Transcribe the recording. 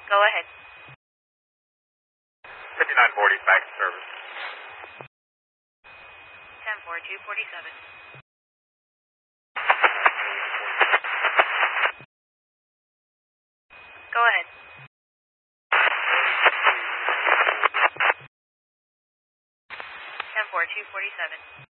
Go ahead. 5940, back in service. 10-4, 247. Go ahead. 10-4, 247.